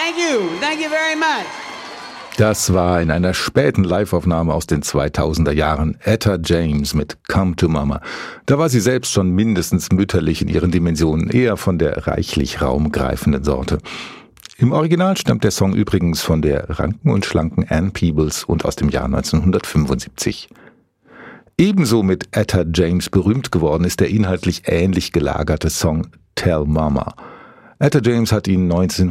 Thank you. Thank you very much. Das war in einer späten Live-Aufnahme aus den 2000er Jahren Etta James mit Come to Mama. Da war sie selbst schon mindestens mütterlich in ihren Dimensionen, eher von der reichlich raumgreifenden Sorte. Im Original stammt der Song übrigens von der ranken und schlanken Ann Peebles und aus dem Jahr 1975. Ebenso mit Etta James berühmt geworden ist der inhaltlich ähnlich gelagerte Song Tell Mama. Etta James hat ihn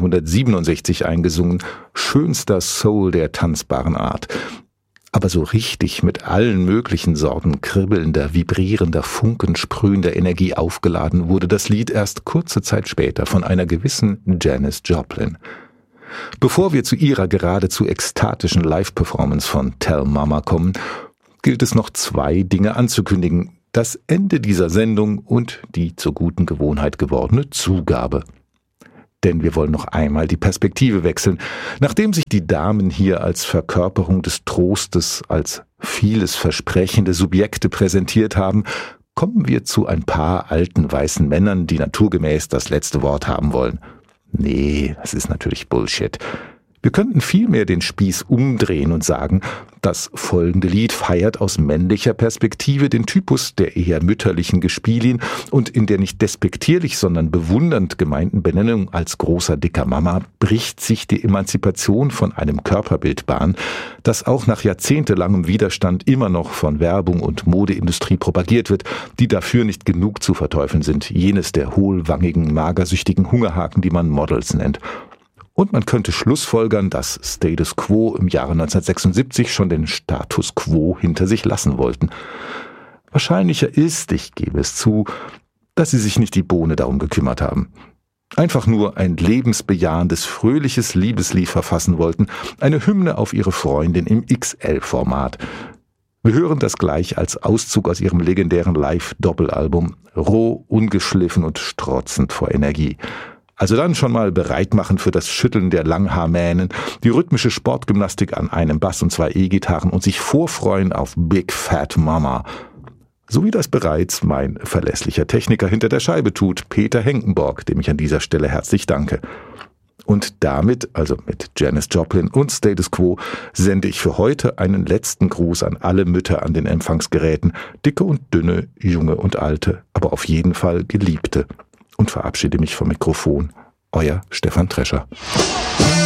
1967 eingesungen, schönster Soul der tanzbaren Art. Aber so richtig mit allen möglichen Sorten kribbelnder, vibrierender, funkensprühender Energie aufgeladen wurde das Lied erst kurze Zeit später von einer gewissen Janis Joplin. Bevor wir zu ihrer geradezu ekstatischen Live-Performance von Tell Mama kommen, gilt es noch 2 Dinge anzukündigen: das Ende dieser Sendung und die zur guten Gewohnheit gewordene Zugabe. Denn wir wollen noch einmal die Perspektive wechseln. Nachdem sich die Damen hier als Verkörperung des Trostes, als vieles versprechende Subjekte präsentiert haben, kommen wir zu ein paar alten weißen Männern, die naturgemäß das letzte Wort haben wollen. Nee, das ist natürlich Bullshit. Wir könnten vielmehr den Spieß umdrehen und sagen, das folgende Lied feiert aus männlicher Perspektive den Typus der eher mütterlichen Gespielin und in der nicht despektierlich, sondern bewundernd gemeinten Benennung als großer dicker Mama bricht sich die Emanzipation von einem Körperbild Bahn, das auch nach jahrzehntelangem Widerstand immer noch von Werbung und Modeindustrie propagiert wird, die dafür nicht genug zu verteufeln sind, jenes der hohlwangigen, magersüchtigen Hungerhaken, die man Models nennt. Und man könnte schlussfolgern, dass Status Quo im Jahre 1976 schon den Status Quo hinter sich lassen wollten. Wahrscheinlicher ist, ich gebe es zu, dass sie sich nicht die Bohne darum gekümmert haben. Einfach nur ein lebensbejahendes, fröhliches Liebeslied verfassen wollten, eine Hymne auf ihre Freundin im XL-Format. Wir hören das gleich als Auszug aus ihrem legendären Live-Doppelalbum, roh, ungeschliffen und strotzend vor Energie. Also dann schon mal bereit machen für das Schütteln der Langhaarmähnen, die rhythmische Sportgymnastik an einem Bass und 2 E-Gitarren und sich vorfreuen auf Big Fat Mama. So wie das bereits mein verlässlicher Techniker hinter der Scheibe tut, Peter Henkenborg, dem ich an dieser Stelle herzlich danke. Und damit, also mit Janis Joplin und Status Quo, sende ich für heute einen letzten Gruß an alle Mütter an den Empfangsgeräten, dicke und dünne, junge und alte, aber auf jeden Fall Geliebte. Und verabschiede mich vom Mikrofon. Euer Stefan Trescher.